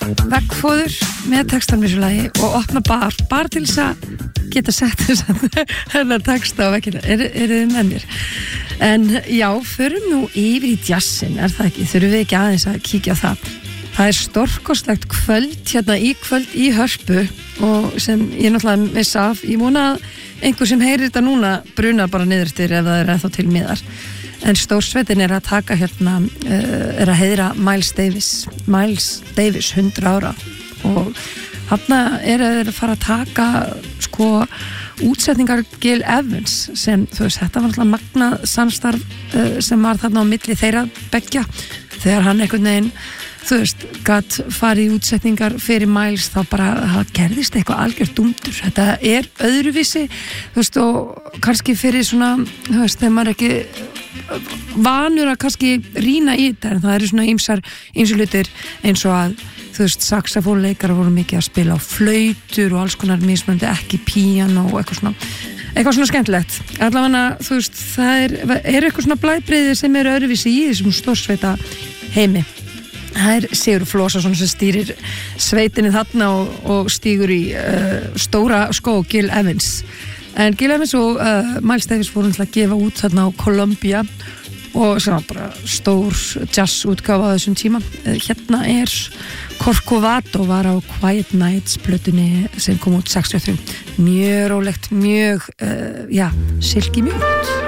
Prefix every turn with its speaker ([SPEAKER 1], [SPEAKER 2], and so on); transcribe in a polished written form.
[SPEAKER 1] veggfóður með textan með þessu lagi og opna bar til þess að geta sett þennan texta á veggina. Eru þið með mér? En já, förum nú yfir í jazzin, það ekki? Þurfum við ekki aðeins að kíkja á það? Það stórkostlegt kvöld hérna í kvöld í Hörpu og sem ég náttúrulega missa af. Ég vona að einhver sem heyrir þetta núna bruna bara niður eftir ef það ennþá til miðar. En stórsveitin að taka hérna, að heiðra Miles Davis 100 ára og þarna að fara að taka sko útsetningar Gil Evans sem, þú veist, þetta var alltaf magnað samstarf sem var þarna á milli þeirra beggja þegar hann einhvern veginn, þú veist, gat farið í útsetningar fyrir Miles þá bara, það gerðist eitthvað algjört dúndur. Þetta öðruvísi, þú veist, og kannski fyrir svona, þú veist, þegar maður ekki vanur að kannski rýna í þetta, en það eru svona ýmsar hlutir eins og að, þú veist, saxafónleikar voru mikið að spila á flautur og alls konar mismunandi, ekki píano og eitthvað svona skemmtilegt. Allavega, þú veist, það er eitthvað svona blæbrigði sem eru öðruvísi í þessum stórsveita heimi. Það Sigurður Flósason sem stýrir sveitinni þarna og stígur í stóra skó Gil Evans. En Gil Evans og Miles Davis voru að gefa út þarna á Columbia og sem var bara stór jazzútgáfa á þessum tíma. Hérna Corcovado var á Quiet Nights plötunni sem kom út 63. Mjög rólegt, mjög silki mjúkt.